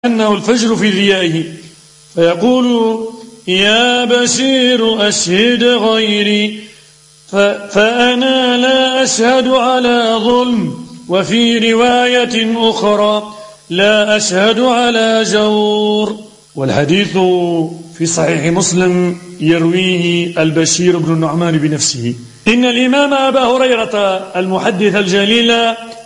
أنه الفجر في ضيائه، فيقول: يا بشير أشهد غيري فأنا لا أشهد على ظلم، وفي رواية أخرى: لا أشهد على جور. والحديث في صحيح مسلم يرويه البشير بن النعمان بنفسه. إن الإمام أبا هريرة المحدث الجليل